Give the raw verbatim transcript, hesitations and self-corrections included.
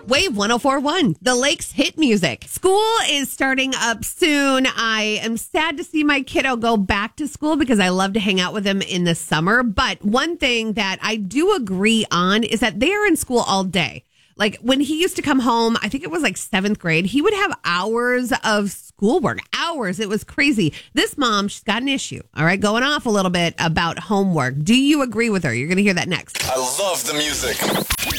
Wave one oh four point one, the Lake's hit music. School is starting up soon. I am sad to see my kiddo go back to school because I love to hang out with him in the summer. But one thing that I do agree on is that they are in school all day. Like when he used to come home, I think it was like seventh grade, he would have hours of schoolwork, hours. It was crazy. This mom, she's got an issue, all right, going off a little bit about homework. Do you agree with her? You're going to hear that next. I love the music.